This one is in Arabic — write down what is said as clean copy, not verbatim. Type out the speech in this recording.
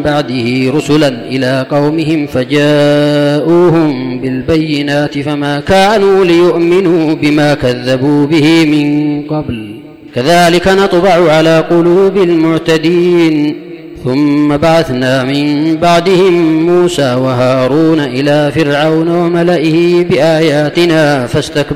بعده رسلا إلى قومهم فجاءوهم بالبينات فما كانوا ليؤمنوا بما كذبوا به من قبل كذلك نطبع على قلوب المعتدين. ثم بعثنا من بعدهم موسى وهارون إلى فرعون وملئه بآياتنا فاستكبروا